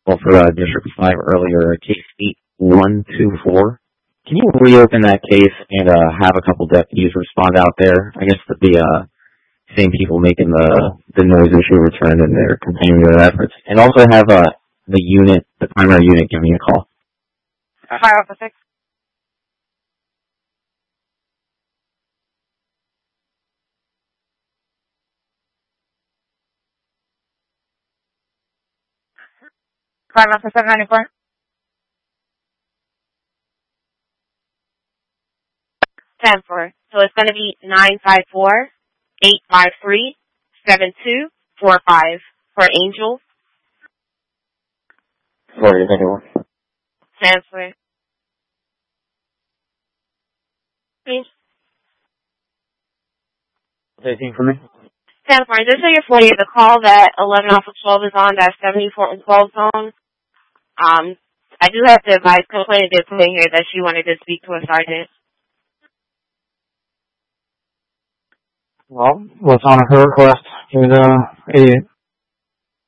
well, for District 5 earlier, case 8124. Can you reopen that case and have a couple deputies respond out there? I guess the same people making the noise issue return and they're continuing their efforts. And also have the primary unit give me a call. Fire Officer 6. Fire Officer 794. Stanford. So it's going to be 954-853-7245 for Angel. Sorry, anyone. Stanford. Anything for me? Stanford, just so you're 40, the call that 11 off of 12 is on, that 74 and 12 zone. I do have to advise, complainant did put in here that she wanted to speak to a sergeant. Well, what's on her request? It was 88.